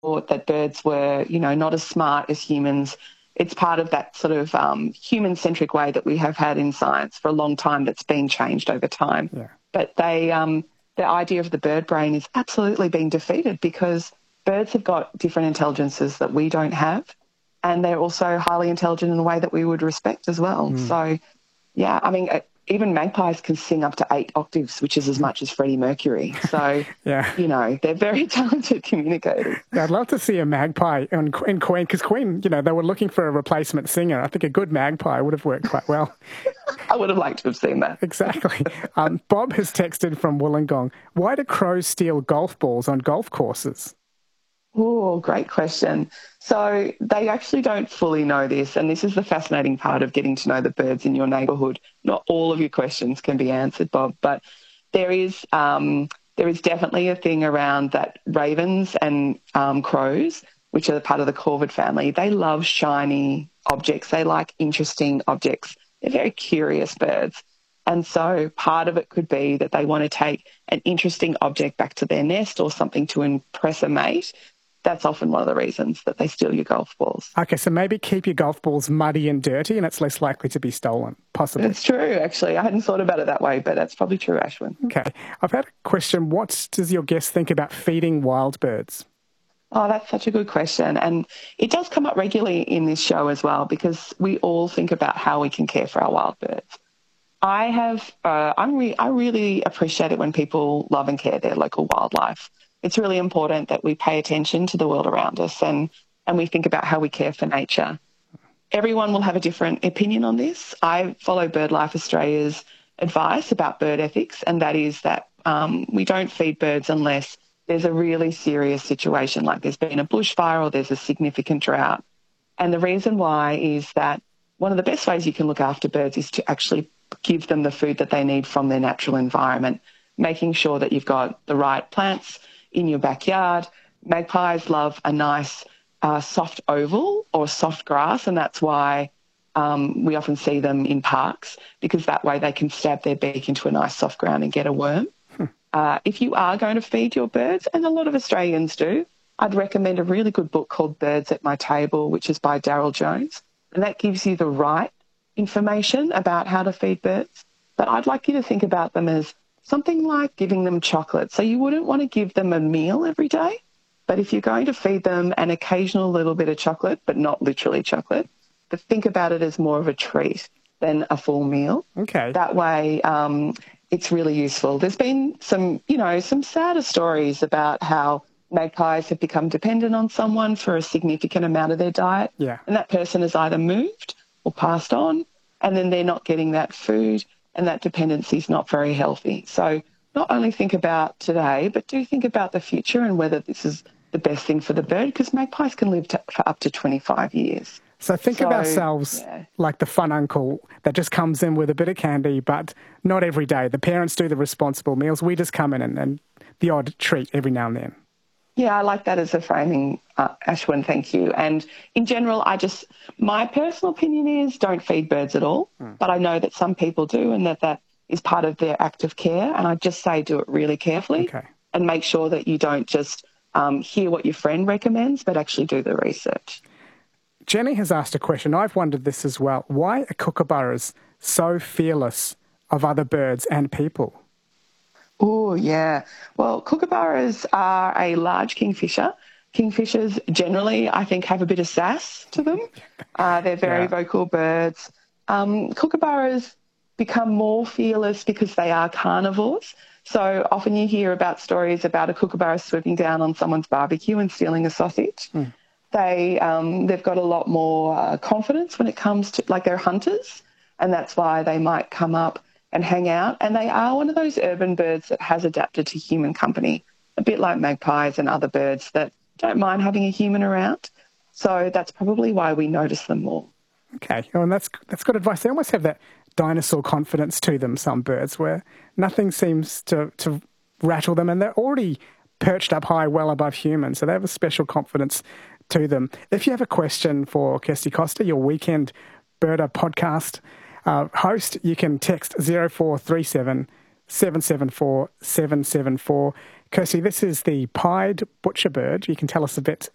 thought that birds were, not as smart as humans. It's part of that sort of human-centric way that we have had in science for a long time that's been changed over time. Yeah. But the idea of the bird brain is absolutely being defeated because birds have got different intelligences that we don't have, and they're also highly intelligent in a way that we would respect as well. So, yeah, I mean, even magpies can sing up to 8 octaves, which is as much as Freddie Mercury. So, yeah. They're very talented communicators. Yeah, I'd love to see a magpie in Queen, because Queen, they were looking for a replacement singer. I think a good magpie would have worked quite well. I would have liked to have seen that. Exactly. Bob has texted from Wollongong. Why do crows steal golf balls on golf courses? Oh, great question. So they actually don't fully know this, and this is the fascinating part of getting to know the birds in your neighbourhood. Not all of your questions can be answered, Bob, but there is definitely a thing around that ravens and crows, which are part of the corvid family, they love shiny objects. They like interesting objects. They're very curious birds. And so part of it could be that they want to take an interesting object back to their nest or something to impress a mate. That's often one of the reasons that they steal your golf balls. Okay, so maybe keep your golf balls muddy and dirty and it's less likely to be stolen, possibly. That's true, actually. I hadn't thought about it that way, but that's probably true, Ashwin. Okay. I've had a question. What does your guest think about feeding wild birds? Oh, that's such a good question. And it does come up regularly in this show as well because we all think about how we can care for our wild birds. I really appreciate it when people love and care their local wildlife. It's really important that we pay attention to the world around us and we think about how we care for nature. Everyone will have a different opinion on this. I follow BirdLife Australia's advice about bird ethics, and that is that we don't feed birds unless there's a really serious situation, like there's been a bushfire or there's a significant drought. And the reason why is that one of the best ways you can look after birds is to actually give them the food that they need from their natural environment, making sure that you've got the right plants in your backyard. Magpies love a nice soft oval or soft grass, and that's why we often see them in parks, because that way they can stab their beak into a nice soft ground and get a worm. If you are going to feed your birds, and a lot of Australians do, I'd recommend a really good book called Birds at My Table, which is by Daryl Jones, and that gives you the right information about how to feed birds. But I'd like you to think about them as something like giving them chocolate. So you wouldn't want to give them a meal every day, but if you're going to feed them an occasional little bit of chocolate, but not literally chocolate, but think about it as more of a treat than a full meal. Okay. That way, it's really useful. There's been some sadder stories about how magpies have become dependent on someone for a significant amount of their diet. Yeah. And that person has either moved or passed on, and then they're not getting that food, and that dependency is not very healthy. So not only think about today, but do think about the future and whether this is the best thing for the bird, because magpies can live for up to 25 years. So think of ourselves like the fun uncle that just comes in with a bit of candy, but not every day. The parents do the responsible meals. We just come in and the odd treat every now and then. Yeah, I like that as a framing, Ashwin, thank you. And in general, my personal opinion is don't feed birds at all, but I know that some people do, and that is part of their act of care. And I just say do it really carefully and make sure that you don't just hear what your friend recommends, but actually do the research. Jenny has asked a question. I've wondered this as well. Why are kookaburras so fearless of other birds and people? Oh, yeah. Well, kookaburras are a large kingfisher. Kingfishers generally, I think, have a bit of sass to them. They're very vocal birds. Kookaburras become more fearless because they are carnivores. So often you hear about stories about a kookaburra swooping down on someone's barbecue and stealing a sausage. They've got a lot more confidence when it comes to, like, they're hunters, and that's why they might come up and hang out. And they are one of those urban birds that has adapted to human company, a bit like magpies and other birds that don't mind having a human around. So that's probably why we notice them more. Okay, well, and that's good advice. They almost have that dinosaur confidence to them, some birds, where nothing seems to rattle them, and they're already perched up high, well above humans, so they have a special confidence to them. If you have a question for Kirsty Costa, your Weekend Birder podcast host, you can text 0437 774 774. Kirsty, this is the pied butcherbird. You can tell us a bit